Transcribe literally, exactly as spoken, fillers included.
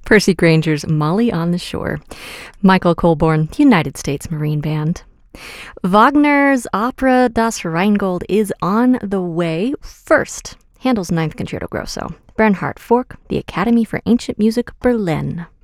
Percy Granger's Molly on the Shore. Michael Colborne, United States Marine Band. Wagner's opera Das Rheingold is on the way. First, Handel's Ninth Concerto Grosso. Bernhard Fork, the Academy for Ancient Music, Berlin.